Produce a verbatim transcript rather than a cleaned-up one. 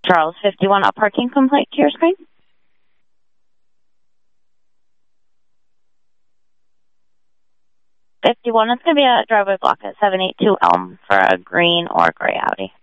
Charles, fifty-one, a parking complaint to your screen. fifty-one, it's going to be a driveway block at seven eighty-two Elm for a green or gray Audi.